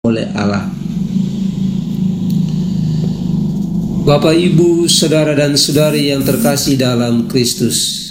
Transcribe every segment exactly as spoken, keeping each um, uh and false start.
oleh Allah. Bapak, Ibu, saudara dan saudari yang terkasih dalam Kristus,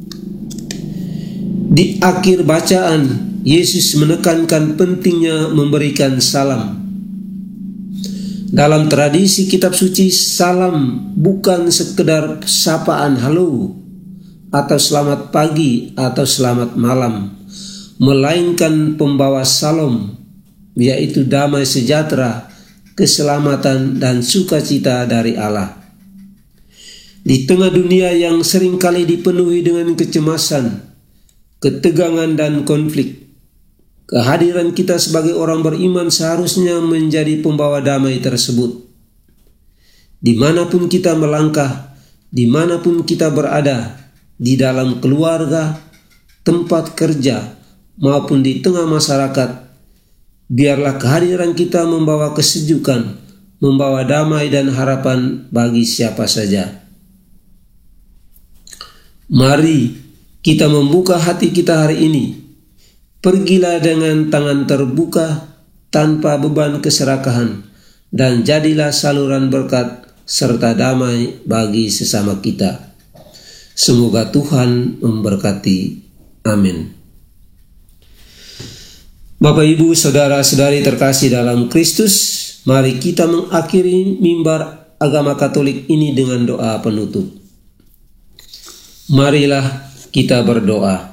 di akhir bacaan Yesus menekankan pentingnya memberikan salam. Dalam tradisi kitab suci, salam bukan sekedar sapaan halo atau selamat pagi atau selamat malam, melainkan pembawa salam, yaitu damai sejahtera, keselamatan dan sukacita dari Allah. Di tengah dunia yang seringkali dipenuhi dengan kecemasan, ketegangan dan konflik, kehadiran kita sebagai orang beriman seharusnya menjadi pembawa damai tersebut. Dimanapun kita melangkah, dimanapun kita berada, di dalam keluarga, tempat kerja, maupun di tengah masyarakat, biarlah kehadiran kita membawa kesejukan, membawa damai dan harapan bagi siapa saja. Mari kita membuka hati kita hari ini. Pergilah dengan tangan terbuka, tanpa beban keserakahan, dan jadilah saluran berkat serta damai bagi sesama kita. Semoga Tuhan memberkati. Amin. Bapak, Ibu, saudara-saudari terkasih dalam Kristus, mari kita mengakhiri mimbar agama Katolik ini dengan doa penutup. Marilah kita berdoa.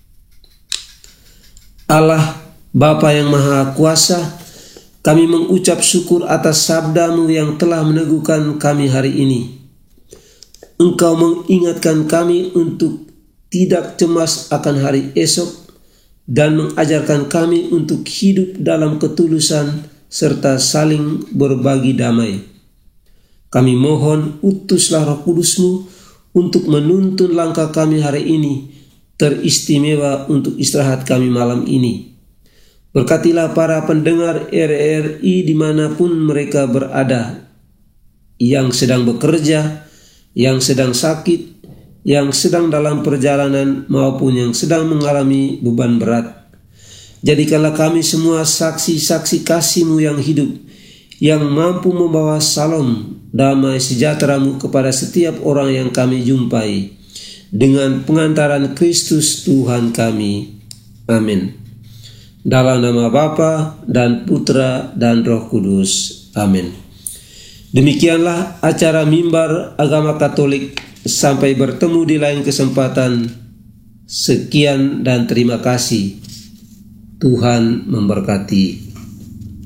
Allah, Bapa yang Maha Kuasa, kami mengucap syukur atas sabda-Mu yang telah meneguhkan kami hari ini. Engkau mengingatkan kami untuk tidak cemas akan hari esok, dan mengajarkan kami untuk hidup dalam ketulusan serta saling berbagi damai. Kami mohon, utuslah Roh Kudus-Mu untuk menuntun langkah kami hari ini, teristimewa untuk istirahat kami malam ini. Berkatilah para pendengar R R I dimanapun mereka berada, yang sedang bekerja, yang sedang sakit, yang sedang dalam perjalanan, maupun yang sedang mengalami beban berat. Jadikanlah kami semua saksi-saksi kasih-Mu yang hidup, yang mampu membawa salam damai sejahtera-Mu kepada setiap orang yang kami jumpai, dengan pengantaran Kristus Tuhan kami. Amin. Dalam nama Bapa dan Putra dan Roh Kudus. Amin. Demikianlah acara mimbar agama Katolik. Sampai bertemu di lain kesempatan. Sekian dan terima kasih. Tuhan memberkati.